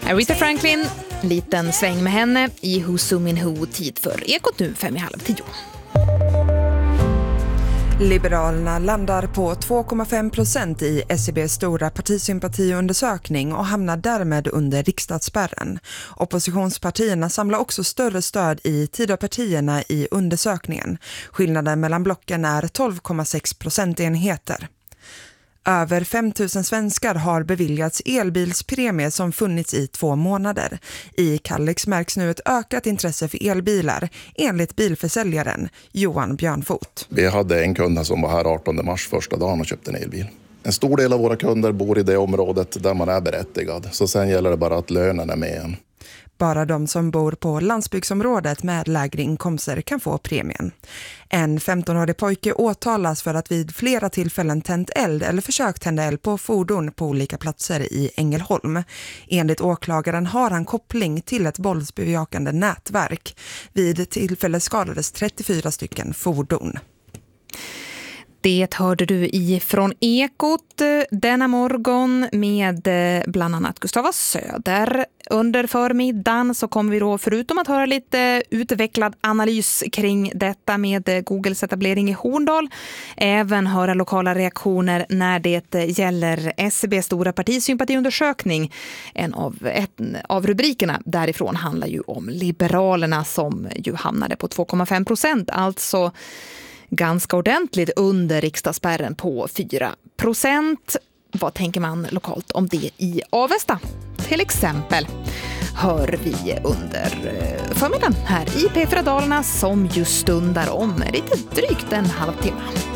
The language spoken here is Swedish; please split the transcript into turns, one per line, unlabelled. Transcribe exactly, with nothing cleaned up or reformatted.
Aretha Franklin, liten sväng med henne i Who Sue Min Who, tid för Ekot nu fem i halv tio.
Liberalerna landar på två komma fem procent i S C B:s stora partisympatiundersökning och hamnar därmed under riksdagsspärren. Oppositionspartierna samlar också större stöd i Tidöpartierna i undersökningen. Skillnaden mellan blocken är tolv komma sex procentenheter. Över fem tusen svenskar har beviljats elbilspremie som funnits i två månader. I Kalix märks nu ett ökat intresse för elbilar, enligt bilförsäljaren Johan Björnfot.
Vi hade en kund som var här artonde mars första dagen och köpte en elbil. En stor del av våra kunder bor i det området där man är berättigad, så sen gäller det bara att lönen är med igen.
Bara de som bor på landsbygdsområdet med lägre inkomster kan få premien. En femtonårig pojke åtalas för att vid flera tillfällen tänt eld eller försökt tända eld på fordon på olika platser i Ängelholm. Enligt åklagaren har han koppling till ett våldsbejakande nätverk. Vid tillfället skadades trettiofyra stycken fordon.
Det hörde du ifrån Ekot denna morgon med bland annat Gustava Söder. Under förmiddagen så kommer vi då, förutom att höra lite utvecklad analys kring detta med Googles etablering i Horndal, även höra lokala reaktioner när det gäller S C B:s stora partisympatiundersökning. En av, en av rubrikerna därifrån handlar ju om Liberalerna som ju hamnade på två komma fem procent, alltså ganska ordentligt under riksdagsspärren på fyra procent. Vad tänker man lokalt om det i Avesta? Till exempel hör vi under förmiddagen här i P fyra Dalarna som just stundar om lite drygt en halvtimme.